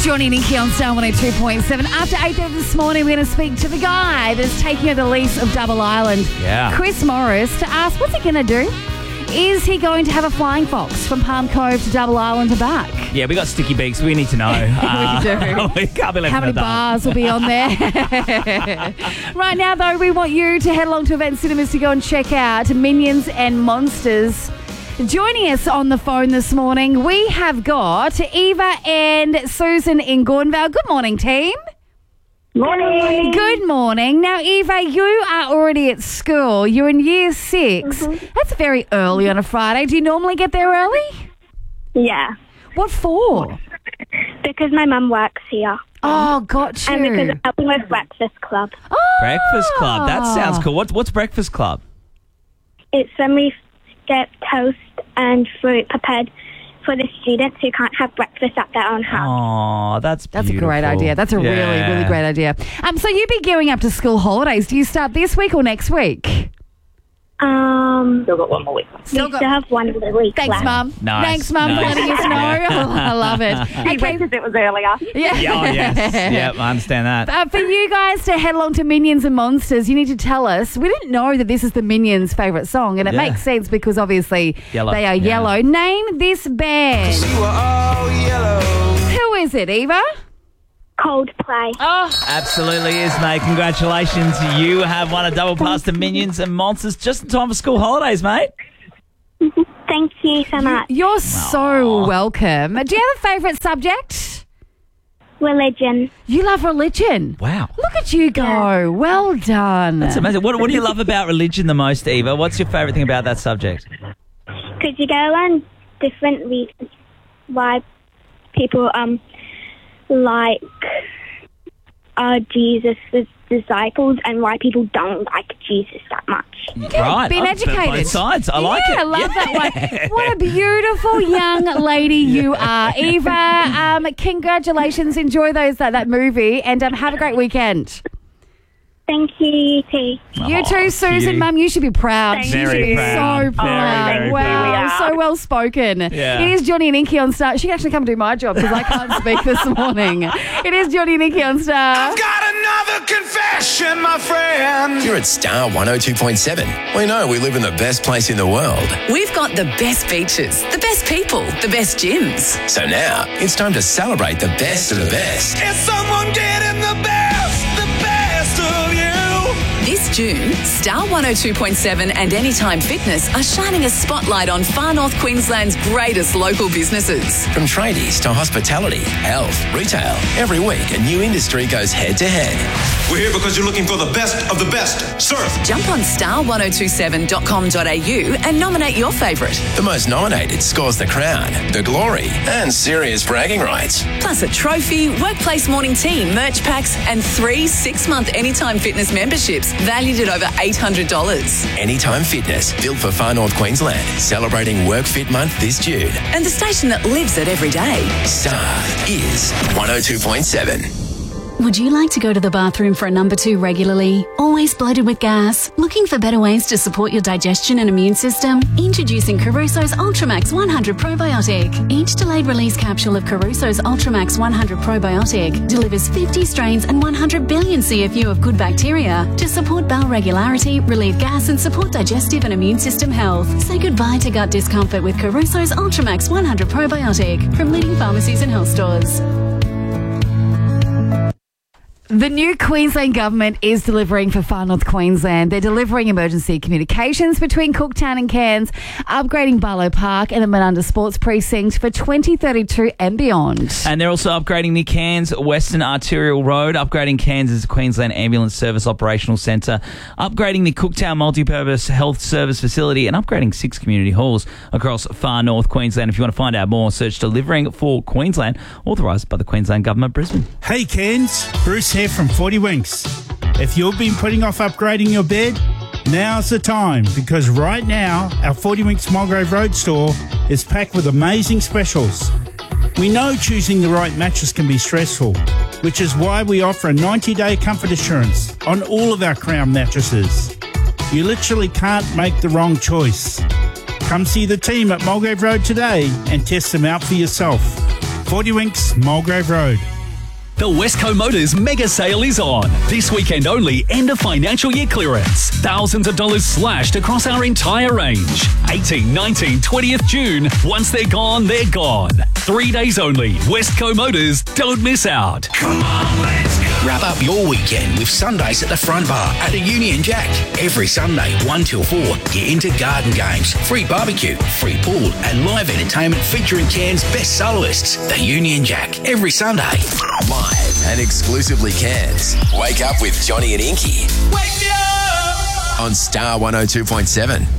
Johnny and Nikki on Star 102.7. After 8:30 this morning, we're going to speak to the guy that's taking over the lease of Double Island, Chris Morris, to ask what's he going to do. Is he going to have a flying fox from Palm Cove to Double Island to back? Yeah, we got sticky beaks. We need to know. We do. We can't be How many bars will be on there? Right now, though, we want you to head along to Event Cinemas to go and check out Minions and Monsters. Joining us on the phone this morning, we have got Eva and Susan in Gordonvale. Good morning, team. Morning. Good morning. Now, Eva, you are already at school. You're in year 6. Mm-hmm. That's very early on a Friday. Do you normally get there early? Yeah, What for? because my mum works here. Oh, got you. And because I'm helping with Breakfast Club. Oh. Breakfast Club. That sounds cool. What's Breakfast Club? It's when we get toast and fruit prepared for the students who can't have breakfast at their own house. Oh, that's That's a beautiful. great idea. That's a really, really great idea. So you've been gearing up to school holidays. Do you start this week or next week? Still got one more week. We still have 1 more week Thanks, left. Mum. Nice. Thanks, Mum, for Nice. letting us know. I love it. Okay. Because it was earlier. Yeah. Yeah, oh, yes. Yeah, I understand that. For you guys to head along to Minions and Monsters, you need to tell us. We didn't know that this is the Minions' favourite song, and it Yeah. makes sense because obviously Yellow. they are Yeah. yellow. Name this band. Who is it, Eva? Coldplay. Oh, Absolutely is, mate. Congratulations. You have won a double pass to Minions and Monsters just in time for school holidays, mate. Thank you so much. you're so welcome. Do you have a favourite subject? Religion. You love religion. Wow. Look at you go. Well done. That's amazing. What do you love about religion the most, Eva? What's your favourite thing about that subject? Because you go on different reasons why people like Jesus' disciples and why people don't like Jesus that much. Right. Been Oh, educated. Both sides. I like it. Yeah, I love that one. What a beautiful young lady you are, Eva. Congratulations. Enjoy that movie and have a great weekend. Thank you, you too. You too, Susan. cute. Mum, you should be proud. Thank You should Very be proud. so proud. Very Wow, proud. so well spoken. Yeah. It is Johnny and Inky on Star. She can actually come do my job because I can't speak this morning. It is Johnny and Inky on Star. Got another confession, my friend. Here at Star 102.7, we know we live in the best place in the world. We've got the best beaches, the best people, the best gyms. So now it's time to celebrate the best of the best. Is someone getting the best of you? This June, Star 102.7 and Anytime Fitness are shining a spotlight on Far North Queensland's greatest local businesses. From tradies to hospitality, health, retail, every week a new industry goes head to head. We're here because you're looking for the best of the best. Surf. Jump on star1027.com.au and nominate your favourite. The most nominated scores the crown, the glory, and serious bragging rights. Plus a trophy, workplace morning tea, merch packs and 3 6-month Anytime Fitness memberships valued at over $800. Anytime Fitness, built for Far North Queensland, celebrating Work Fit Month this June. And the station that lives it every day. Star is 102.7. Would you like to go to the bathroom for a number 2 regularly? Always bloated with gas? Looking for better ways to support your digestion and immune system? Introducing Caruso's Ultramax 100 Probiotic. Each delayed release capsule of Caruso's Ultramax 100 Probiotic delivers 50 strains and 100 billion CFU of good bacteria to support bowel regularity, relieve gas and support digestive and immune system health. Say goodbye to gut discomfort with Caruso's Ultramax 100 Probiotic from leading pharmacies and health stores. The new Queensland government is delivering for Far North Queensland. They're delivering emergency communications between Cooktown and Cairns, upgrading Barlow Park and the Menunda Sports Precinct for 2032 and beyond. And they're also upgrading the Cairns Western Arterial Road, upgrading Cairns' Queensland Ambulance Service Operational Centre, upgrading the Cooktown Multipurpose Health Service Facility, and upgrading 6 community halls across Far North Queensland. If you want to find out more, search Delivering for Queensland, authorised by the Queensland Government, Brisbane. Hey Cairns, Bruce here from 40 Winks. If you've been putting off upgrading your bed, now's the time, because right now our 40 Winks Mulgrave Road store is packed with amazing specials. We know choosing the right mattress can be stressful, which is why we offer a 90-day comfort assurance on all of our Crown mattresses. You literally can't make the wrong choice. Come see the team at Mulgrave Road today and test them out for yourself. 40 Winks Mulgrave Road. The Westco Motors mega sale is on. This weekend only, end of financial year clearance. Thousands of dollars slashed across our entire range. 18, 19, 20th June. Once they're gone, they're gone. 3 days only. Westco Motors. Don't miss out. Come on, let's go. Wrap up your weekend with Sundays at the Front Bar at the Union Jack. Every Sunday, 1 till 4, get into garden games, free barbecue, free pool, and live entertainment featuring Cairns' best soloists. The Union Jack. Every Sunday. Live and exclusively Cairns. Wake up with Johnny and Inky. Wake me up! On Star 102.7.